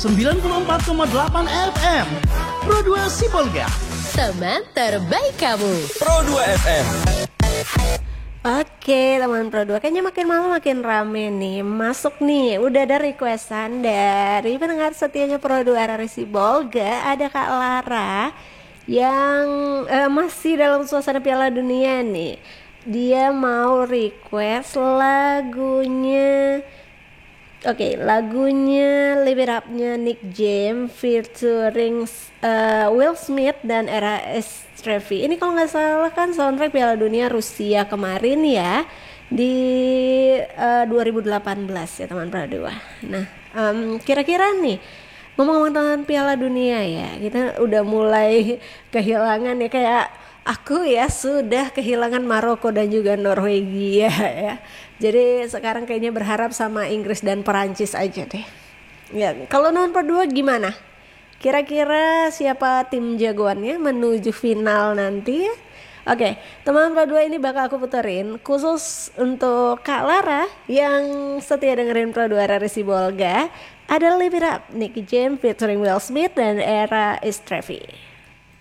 94,8 FM. Pro 2 Sibolga, teman terbaik kamu. Pro 2 FM. Oke teman Pro 2, kayaknya makin malam makin rame nih. Masuk nih, udah ada requestan dari pendengar setianya Pro 2 RRI Sibolga. Ada Kak Lara yang masih dalam suasana Piala Dunia nih. Dia mau request lagunya Live It Up-nya Nick James featuring Will Smith dan Era Estrefi. Ini kalau nggak salah kan soundtrack Piala Dunia Rusia kemarin ya, di 2018 ya teman Pro 2. Nah, kira-kira nih ngomong-ngomong tentang Piala Dunia ya, kita udah mulai kehilangan ya, kayak aku ya sudah kehilangan Maroko dan juga Norwegia ya. Jadi sekarang kayaknya berharap sama Inggris dan Perancis aja deh. Ya, kalau non Pro 2 gimana? Kira-kira siapa tim jagoannya menuju final nanti ya? Oke, teman Pro 2 ini bakal aku puterin khusus untuk Kak Lara yang setia dengerin Pro 2 RRI Sibolga. Ada Live It Up, Nick James featuring Will Smith dan Era Estrefi.